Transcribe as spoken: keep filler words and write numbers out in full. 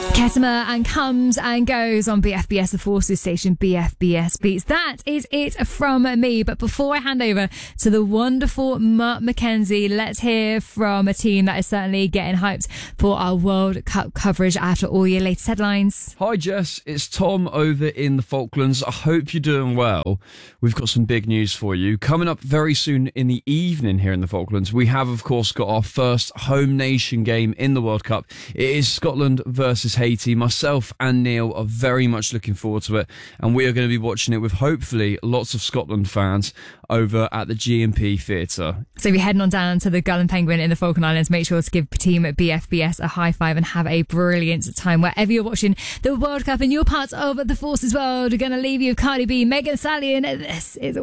Ketama and comes and goes on B F B S, the Forces station, B F B S Beats. That is it from me. But before I hand over to the wonderful Mark Mackenzie, let's hear from a team that is certainly getting hyped for our World Cup coverage after all your latest headlines. Hi Jess, it's Tom over in the Falklands. I hope you're doing well. We've got some big news for you. Coming up very soon in the evening here in the Falklands, we have of course got our first home nation game in the World Cup. It is Scotland versus Haiti. Myself and Neil are very much looking forward to it, and we are going to be watching it with hopefully lots of Scotland fans over at the G M P Theatre. So if you're heading on down to the Gull and Penguin in the Falkland Islands, make sure to give team at B F B S a high five and have a brilliant time wherever you're watching the World Cup in your part of the Forces world. We're going to leave you with Cardi B, Megan Thee Stallion. This is